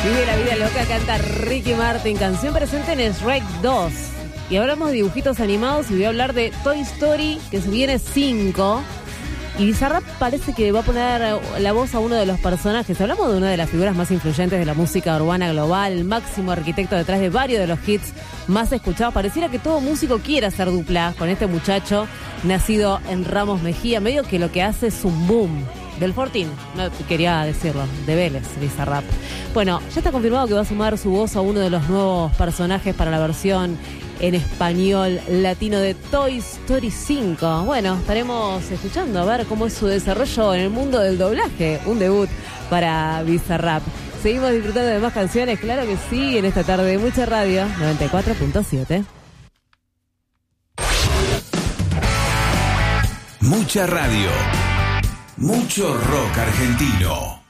Vive la vida loca, canta Ricky Martin, canción presente en Shrek 2. Y hablamos de dibujitos animados y voy a hablar de Toy Story, que se viene 5. Y Bizarrap parece que va a poner la voz a uno de los personajes. Hablamos de una de las figuras más influyentes de la música urbana global, el máximo arquitecto detrás de varios de los hits más escuchados. Pareciera que todo músico quiere hacer dupla con este muchacho nacido en Ramos Mejía. Medio que lo que hace es un boom. Del Fortín, no quería decirlo, de Vélez, Bizarrap. Bueno, ya está confirmado que va a sumar su voz a uno de los nuevos personajes para la versión en español latino de Toy Story 5. Bueno, estaremos escuchando a ver cómo es su desarrollo en el mundo del doblaje. Un debut para Bizarrap. Seguimos disfrutando de más canciones, claro que sí, en esta tarde de Mucha Radio 94.7. Mucha Radio. Mucho rock argentino.